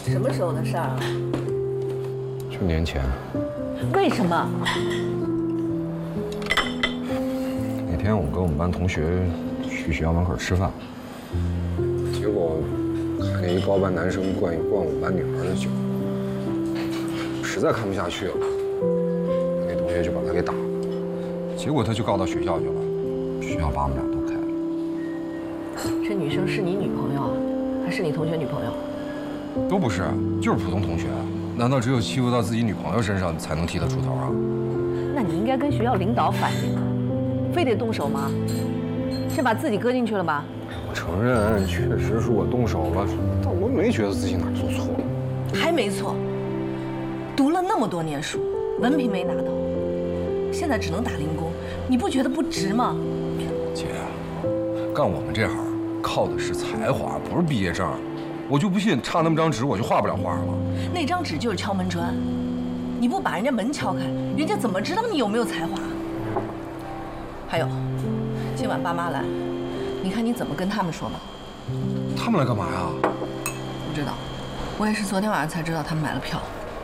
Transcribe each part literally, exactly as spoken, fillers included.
什么时候的事儿啊？ 就年前。 为什么？ 那天我跟我们班同学去学校门口吃饭，结果看见一高班男生灌灌我们班女孩的酒，实在看不下去了，那同学就把他给打了。结果他就告到学校去了，学校把我们俩都开了。 这女生是你女朋友啊，还是你同学女朋友？ 都不是，就是普通同学。难道只有欺负到自己女朋友身上才能替他出头啊？ 那你应该跟学校领导反映啊，非得动手吗？是把自己搁进去了吧？ 我承认，确实是我动手了，但我没觉得自己哪做错了。 还没错，读了那么多年书，文凭没拿到，现在只能打零工，你不觉得不值吗？ 姐，干我们这行靠的是才华，不是毕业证。我就不信差那么张纸我就画不了画了。 那张纸就是敲门砖，你不把人家门敲开，人家怎么知道你有没有才华？还有，今晚爸妈来，你看你怎么跟他们说吧。 他们来干嘛呀？ 不知道，我也是昨天晚上才知道他们买了票。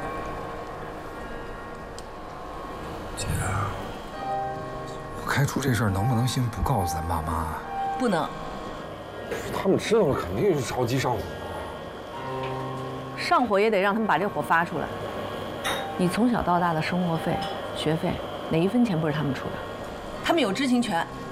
姐，我开除这事儿能不能先不告诉咱爸妈？ 不能。 他们知道了肯定是着急上火。 上火也得让他们把这火发出来。你从小到大的生活费、学费，哪一分钱不是他们出的？他们有知情权，